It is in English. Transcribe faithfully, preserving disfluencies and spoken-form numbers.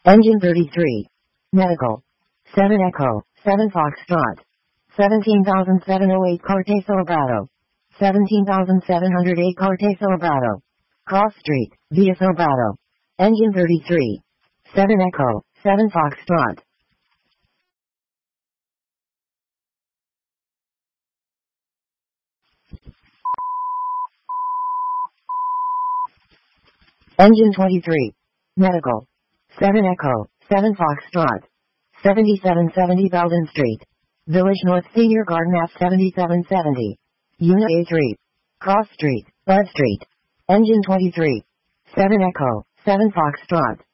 Engine thirty-three. Medical. seven Echo, seven Foxtrot. seventeen thousand seven hundred eight Corte Celebrado. seventeen thousand seven hundred eight Corte Celebrado. Cross Street, Via Celebrado. Engine thirty-three. seven Echo, seven Foxtrot. Engine twenty-three. Medical. seven Echo, seven Foxtrot. seventy-seven seventy Belden Street. Village North Senior Garden F seventy-seven seventy. Unit A three. Cross Street, Bud Street. Engine twenty-three. seven Echo, seven Foxtrot.